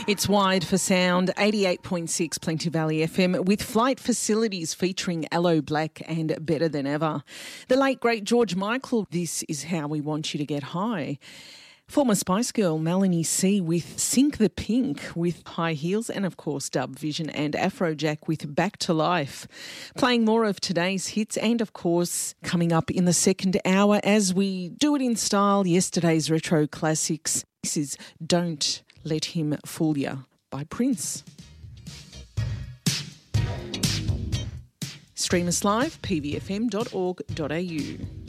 It's Wide for Sound, 88.6 Plenty Valley FM, with flight facilities featuring Aloe Black and Better Than Ever. The late, great George Michael, This Is How We Want You to Get High. Former Spice Girl Melanie C with Sink the Pink with High Heels, and of course Dub Vision and Afrojack with Back to Life. Playing more of today's hits, and of course coming up in the second hour as we do it in style, yesterday's retro classics. This is Don't Let Him Fool Ya by Prince. Stream us live, pvfm.org.au.